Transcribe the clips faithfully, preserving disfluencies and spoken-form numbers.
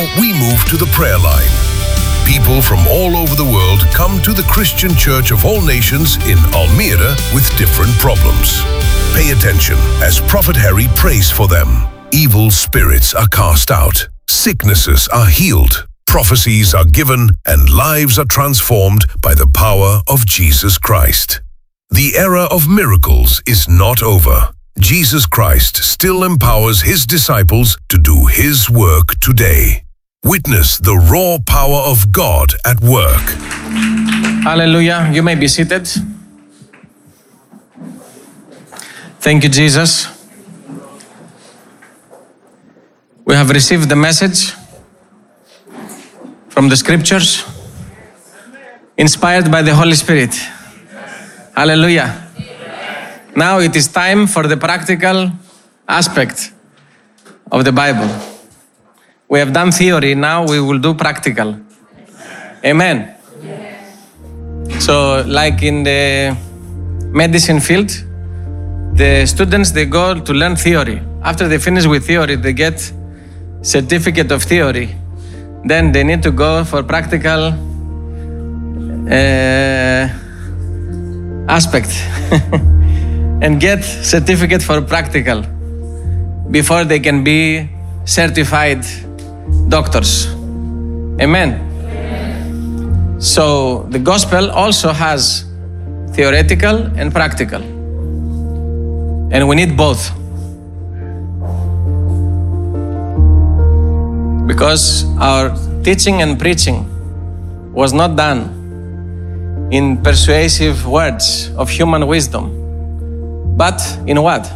we move to the prayer line. People from all over the world come to the Christian Church of All Nations in Almere with different problems. Pay attention as Prophet Harry prays for them. Evil spirits are cast out, sicknesses are healed, prophecies are given, and lives are transformed by the power of Jesus Christ. The era of miracles is not over. Jesus Christ still empowers his disciples to do his work today. Witness the raw power of God at work. Hallelujah. You may be seated. Thank you, Jesus. We have received the message from the scriptures, inspired by the Holy Spirit. Hallelujah. Now it is time for the practical aspect of the Bible. We have done theory, now we will do practical. Amen. So, like in the medicine field, the students, they go to learn theory. After they finish with theory, they get certificate of theory. Then they need to go for practical uh, aspect and get certificate for practical before they can be certified doctors. Amen. Amen. So the gospel also has theoretical and practical. And we need both. Because our teaching and preaching was not done in persuasive words of human wisdom, but in what?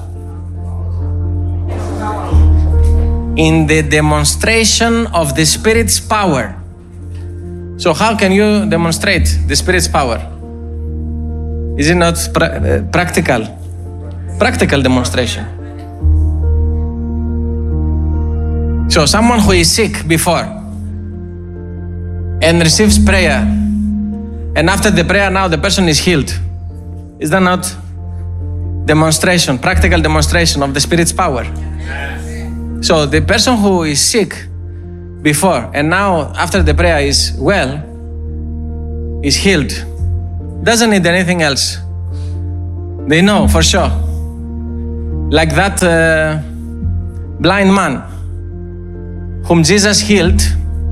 In the demonstration of the Spirit's power. So how can you demonstrate the Spirit's power? Is it not pra- uh, practical? Practical demonstration. So someone who is sick before and receives prayer, and after the prayer now the person is healed. Is that not demonstration, practical demonstration of the Spirit's power? So the person who is sick before and now after the prayer is well, is healed, doesn't need anything else. They know for sure. Like that uh, blind man whom Jesus healed,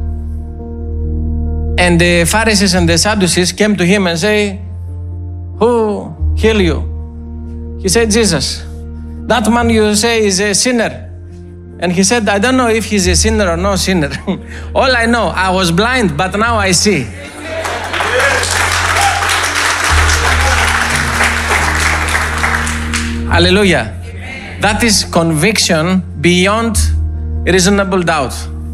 and the Pharisees and the Sadducees came to him and say, who healed you? He said, Jesus. That man you say is a sinner. And he said, I don't know if he's a sinner or no sinner. All I know, I was blind, but now I see. Hallelujah. Amen. That is conviction beyond reasonable doubt.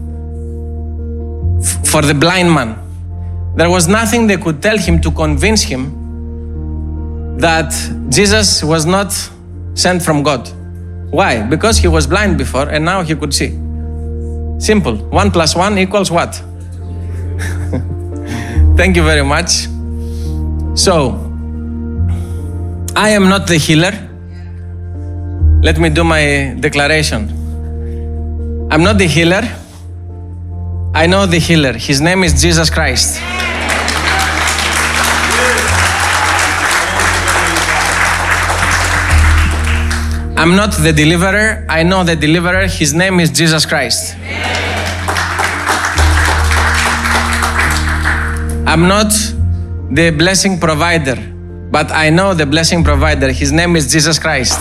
F- for the blind man. There was nothing they could tell him to convince him that Jesus was not sent from God. Why? Because he was blind before and now he could see. Simple. One plus one equals what? Thank you very much. So, I am not the healer. Let me do my declaration. I'm not the healer. I know the healer. His name is Jesus Christ. I'm not the deliverer. I know the deliverer. His name is Jesus Christ. I'm not the blessing provider, but I know the blessing provider. His name is Jesus Christ.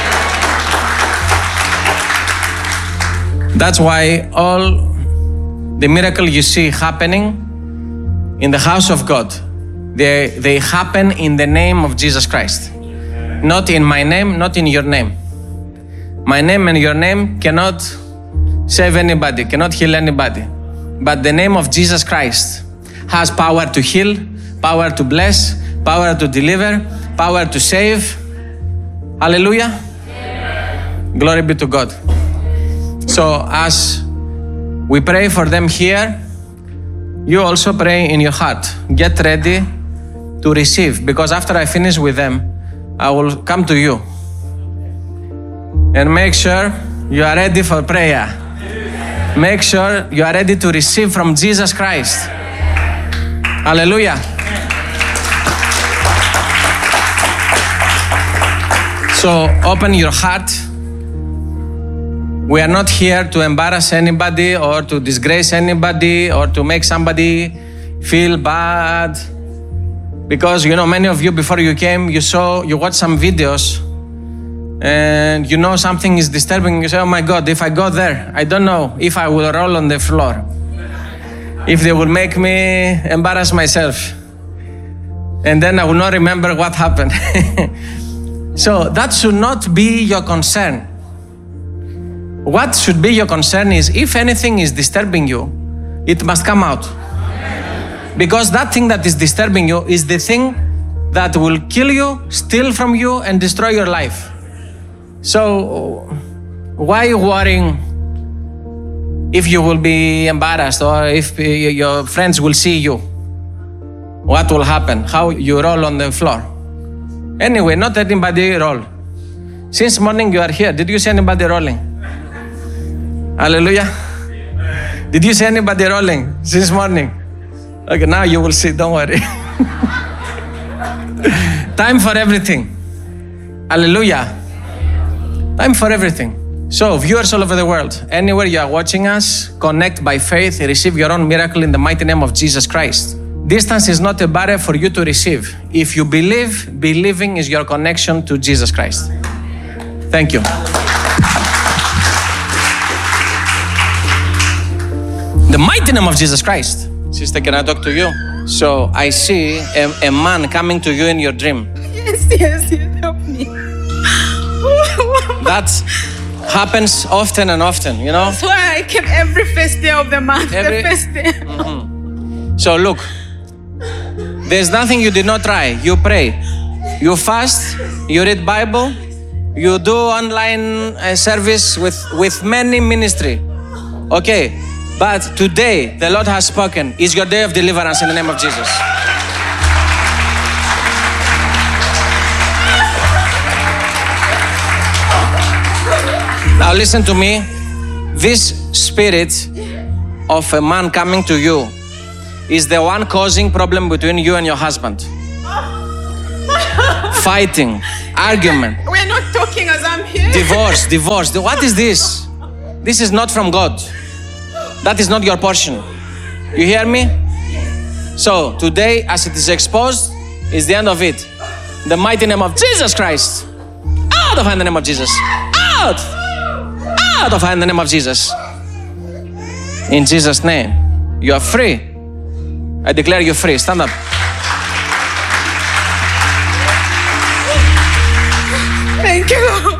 That's why all the miracle you see happening in the house of God, they, they happen in the name of Jesus Christ. Not in my name, not in your name. My name and your name cannot save anybody, cannot heal anybody. But the name of Jesus Christ has power to heal, power to bless, power to deliver, power to save. Hallelujah. Amen. Glory be to God. So as we pray for them here, you also pray in your heart. Get ready to receive, because after I finish with them, I will come to you. And make sure you are ready for prayer. Make sure you are ready to receive from Jesus Christ. Hallelujah. So open your heart. We are not here to embarrass anybody or to disgrace anybody or to make somebody feel bad. Because, you know, many of you, before you came, you saw, you watched some videos and you know something is disturbing. You say, oh my God, if I go there, I don't know if I will roll on the floor. If they will make me embarrass myself. And then I will not remember what happened. So that should not be your concern. What should be your concern is if anything is disturbing you, it must come out. Because that thing that is disturbing you is the thing that will kill you, steal from you, and destroy your life. So why worrying if you will be embarrassed or if your friends will see you? What will happen? How you roll on the floor? Anyway, not anybody roll. Since morning you are here, did you see anybody rolling? Hallelujah. Did you see anybody rolling since morning? Okay, now you will see, don't worry. Time for everything. Hallelujah. Time for everything. So, viewers all over the world, anywhere you are watching us, connect by faith, receive your own miracle in the mighty name of Jesus Christ. Distance is not a barrier for you to receive. If you believe, believing is your connection to Jesus Christ. Thank you. The mighty name of Jesus Christ. Sister, can I talk to you? So I see a, a man coming to you in your dream. Yes, yes, yes, help me. That happens often and often, you know? That's why I came every first day of the month, Every- the first day. Mm-hmm. So look, there's nothing you did not try. You pray, you fast, you read Bible, you do online uh, service with, with many ministry. Okay, but today the Lord has spoken. It's your day of deliverance in the name of Jesus. Now listen to me. This spirit of a man coming to you is the one causing problem between you and your husband. Fighting, argument, We're not talking as I'm here. divorce, divorce. What is this? This is not from God. That is not your portion. You hear me? So today, as it is exposed, is the end of it. In the mighty name of Jesus Christ. Out of her in the name of Jesus. Out! Out of her in the name of Jesus. In Jesus' name. You are free. I declare you free. Stand up. Thank you, Lord.